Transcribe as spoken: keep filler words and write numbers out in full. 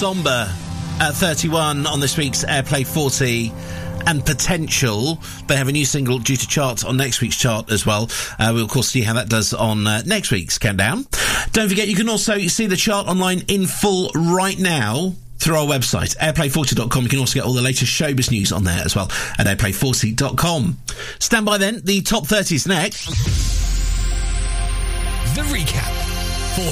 Sombre at thirty-one on this week's Airplay forty. And Potential, they have a new single due to chart on next week's chart as well. Uh, we'll of course see how that does on uh, next week's countdown. Don't forget, you can also see the chart online in full right now through our website, airplay forty dot com. You can also get all the latest showbiz news on there as well at airplay forty dot com. Stand by then, the top thirties next. The recap.